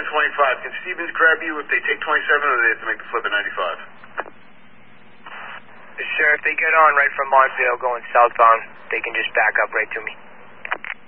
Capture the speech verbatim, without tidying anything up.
twenty-five. Can Stevens grab you if they take twenty-seven, or do they have to make the flip at ninety-five? Sure, if they get on right from Montvale going southbound, they can just back up right to me.